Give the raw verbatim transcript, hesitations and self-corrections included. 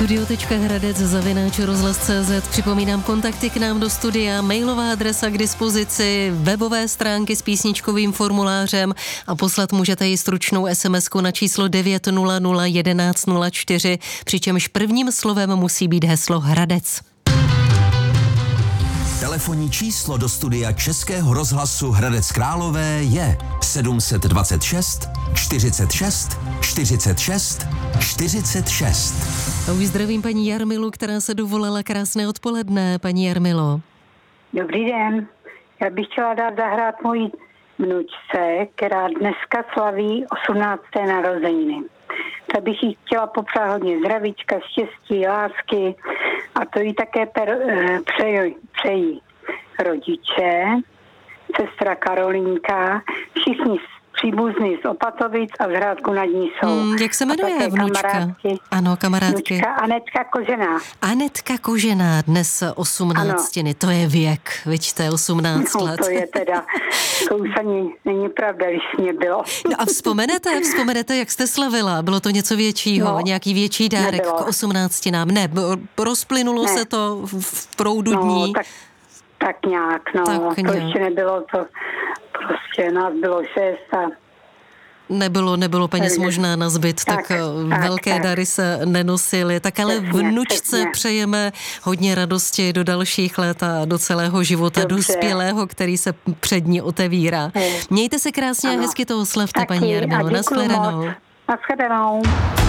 Studio.hradec zavináč rozhlas tečka cé zet. Připomínám kontakty k nám do studia, mailová adresa k dispozici, webové stránky s písničkovým formulářem a poslat můžete i stručnou SMSku na číslo devět nula nula jedenáct nula čtyři, přičemž prvním slovem musí být heslo Hradec. Telefonní číslo do studia Českého rozhlasu Hradec Králové je sedm set dvacet šest čtyřicet šest čtyřicet šest čtyřicet šest. A už zdravím paní Jarmilu, která se dovolala. Krásné odpoledne, paní Jarmilo. Dobrý den. Já bych chtěla dát zahrát mojí vnučce, která dneska slaví osmnácté narozeniny. Tak bych jí chtěla popřát hodně zdravíčka, štěstí, lásky a to jí také per, přeji, přeji rodiče, sestra Karolínka, všichni příbuzní z Opatovic a z Hrádku nad Nisou. Hmm, jak se jmenuje vnučka? Kamarádky. Ano, kamarádky. Vnučka Anetka Kožená. Anetka Kožená, dnes osmnáctiny, to je věk, vidíte, osmnáct no, let. to je teda, to už ani není pravda, když mě bylo. No a vzpomenete, vzpomenete, jak jste slavila? Bylo to něco většího, no, nějaký větší dárek nebylo. k osmnáctinám? Ne, rozplynulo ne. se to v proudu no, dní? Tak, tak nějak, no, tak to nějak. ještě nebylo, to prostě nás bylo šest a Nebylo, nebylo peněz Takže, možná na zbyt, tak, tak, tak tak velké tak. dary se nenosily. Tak ale Přesně, vnučce přesně. přejeme hodně radosti do dalších let a do celého života Dobře. dospělého, který se před ní otevírá. Je. Mějte se krásně Ano. a hezky to oslavte, Taky, paní a Jarmilo. děkuju Nashledanou. moc. Nashledanou.